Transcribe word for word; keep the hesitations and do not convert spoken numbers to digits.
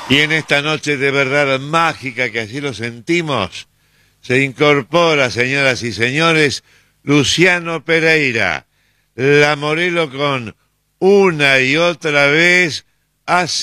Y en esta noche de verdad mágica, que así lo sentimos, se incorpora, señoras y señores, Luciano Pereira, la Morelo con Una y Otra Vez. Hace